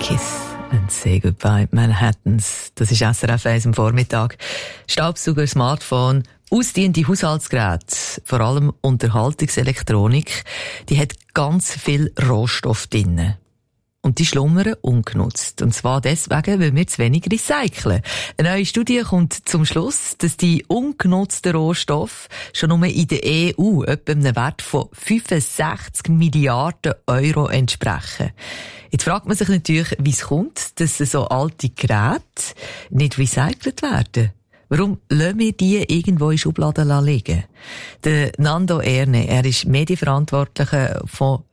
Kiss and Say Goodbye Manhattans. Das ist SRF 1 am Vormittag. Staubsauger, Smartphone, ausdiente Haushaltsgeräte, vor allem Unterhaltungselektronik, die hat ganz viel Rohstoff drin. Und die schlummern ungenutzt. Und zwar deswegen, weil wir zu wenig recyceln. Eine neue Studie kommt zum Schluss, dass die ungenutzten Rohstoffe schon nur in der EU etwa einem Wert von 65 Milliarden Euro entsprechen. Jetzt fragt man sich natürlich, wie es kommt, dass so alte Geräte nicht recycelt werden. Warum lassen wir die irgendwo in Schubladen liegen? Der Nando Erne, er ist Medienverantwortlicher von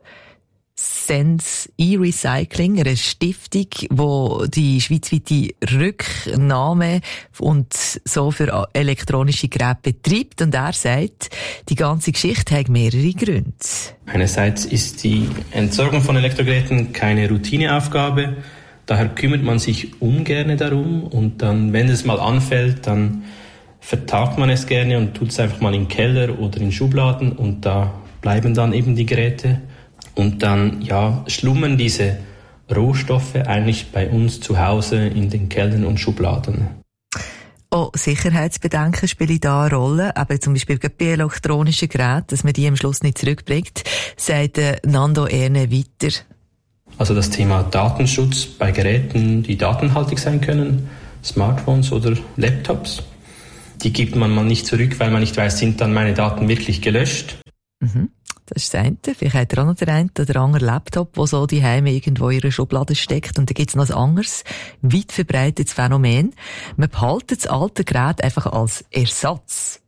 Sense E-Recycling, eine Stiftung, die die schweizweite Rücknahme und so für elektronische Geräte betreibt. Und er sagt, die ganze Geschichte hat mehrere Gründe. Einerseits ist die Entsorgung von Elektrogeräten keine Routineaufgabe. Daher kümmert man sich ungern darum. Und dann, wenn es mal anfällt, dann vertagt man es gerne und tut es einfach mal im Keller oder in Schubladen. Und da bleiben dann eben die Geräte. Und dann, schlummern diese Rohstoffe eigentlich bei uns zu Hause in den Kellern und Schubladen. Auch Sicherheitsbedenken spielen da eine Rolle, aber zum Beispiel bei elektronischen Geräten, dass man die am Schluss nicht zurückbringt, sagt Nando Erne weiter. Also das Thema Datenschutz bei Geräten, die datenhaltig sein können, Smartphones oder Laptops, die gibt man mal nicht zurück, weil man nicht weiß, sind dann meine Daten wirklich gelöscht. Mhm. Das ist das eine. Vielleicht hat er auch noch den einen oder anderen Laptop, der so daheim irgendwo in einer Schublade steckt. Und dann gibt es noch ein anderes, weit verbreitetes Phänomen. Man behaltet das alte Gerät einfach als Ersatz.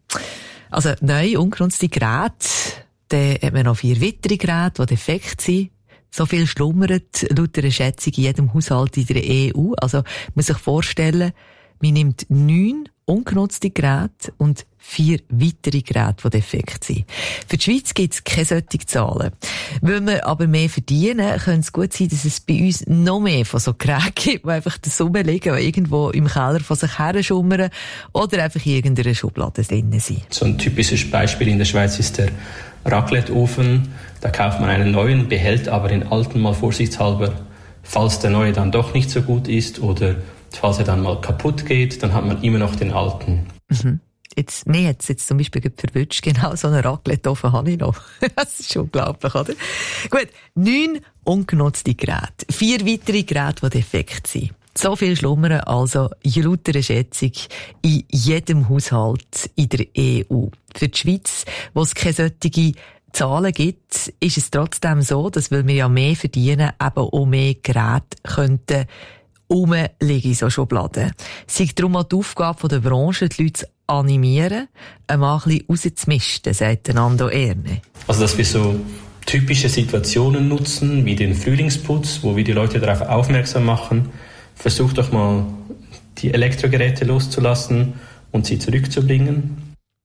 Also neu, ungenutzte Geräte, dann hat man noch 4 weitere Geräte, die defekt sind. So viel schlummert laut einer Schätzung in jedem Haushalt in der EU. Also man muss sich vorstellen, man nimmt 9 ungenutzte Geräte und 4 weitere Geräte, die defekt sind. Für die Schweiz gibt es keine solchen Zahlen. Wenn wir aber mehr verdienen, könnte es gut sein, dass es bei uns noch mehr von so Geräten gibt, die einfach da rumliegen, die irgendwo im Keller von sich her schummern oder einfach in irgendeiner Schublade drin sind. So ein typisches Beispiel in der Schweiz ist der Raclette-Ofen. Da kauft man einen neuen, behält aber den alten mal vorsichtshalber, falls der neue dann doch nicht so gut ist oder falls er dann mal kaputt geht, dann hat man immer noch den alten. Mhm. Mir hat es jetzt zum Beispiel verwünscht, genau so einen Raclette-Ofen habe ich noch. Das ist unglaublich, oder? Gut, 9 ungenutzte Geräte, 4 weitere Geräte, die defekt sind. So viel schlummern also laut einer Schätzung in jedem Haushalt in der EU. Für die Schweiz, wo es keine solche Zahlen gibt, ist es trotzdem so, dass, weil wir ja mehr verdienen, eben auch mehr Geräte könnten rumliegen in so Schubladen. Es ist darum auch die Aufgabe der Branche, die Leute zu animieren, einmal ein bisschen rauszumisten, sagt Nando Erne. Also, dass wir so typische Situationen nutzen, wie den Frühlingsputz, wo wir die Leute darauf aufmerksam machen, versucht doch mal, die Elektrogeräte loszulassen und sie zurückzubringen.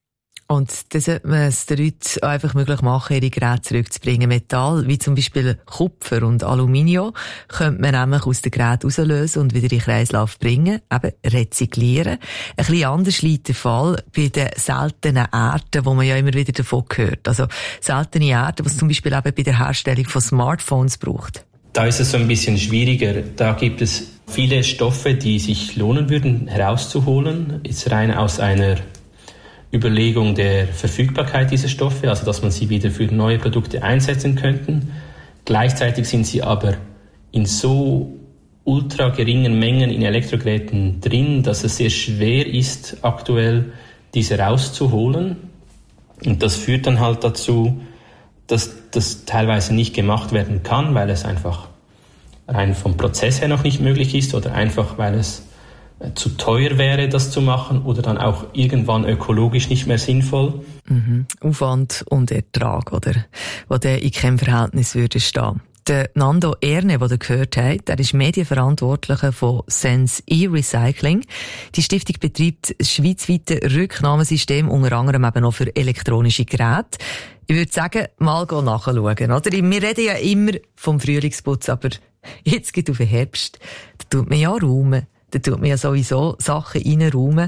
Und das sollte man es den Leuten einfach möglich machen, ihre Geräte zurückzubringen. Metall, wie zum Beispiel Kupfer und Aluminium, könnte man nämlich aus den Geräten rauslösen und wieder in den Kreislauf bringen, eben rezyklieren. Ein bisschen anders liegt der Fall bei den seltenen Erden, wo man ja immer wieder davon hört. Also seltene Erden, was zum Beispiel eben bei der Herstellung von Smartphones braucht. Da ist es so ein bisschen schwieriger. Da gibt es viele Stoffe, die sich lohnen würden, herauszuholen. Jetzt rein aus einer Überlegung der Verfügbarkeit dieser Stoffe, also dass man sie wieder für neue Produkte einsetzen könnte. Gleichzeitig sind sie aber in so ultra geringen Mengen in Elektrogeräten drin, dass es sehr schwer ist, aktuell diese rauszuholen. Und das führt dann halt dazu, dass das teilweise nicht gemacht werden kann, weil es einfach rein vom Prozess her noch nicht möglich ist oder einfach, weil es zu teuer wäre, das zu machen oder dann auch irgendwann ökologisch nicht mehr sinnvoll. Mhm. Aufwand und Ertrag, oder? Wo der in keinem Verhältnis würde stehen. Der Nando Erne, den ihr gehört habt, der ist Medienverantwortlicher von Sense E-Recycling. Die Stiftung betreibt ein schweizweites Rücknahmesystem, unter anderem eben auch für elektronische Geräte. Ich würde sagen, mal nachschauen, oder? Wir reden ja immer vom Frühlingsputz, aber jetzt geht auf den Herbst. Da tut man ja räumen. Da tut man ja sowieso Sachen reinräumen.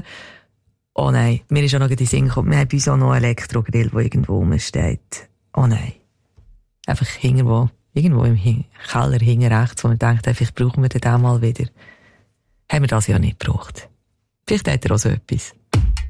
Oh nein, mir ist auch noch in den Sinn gekommen, wir haben bei uns auch noch einen Elektrogrill, der irgendwo rumsteht. Oh nein. Einfach irgendwo irgendwo im Keller hinten rechts, wo man denkt, vielleicht brauchen wir den mal wieder. Haben wir das ja nicht gebraucht. Vielleicht hat er auch so etwas.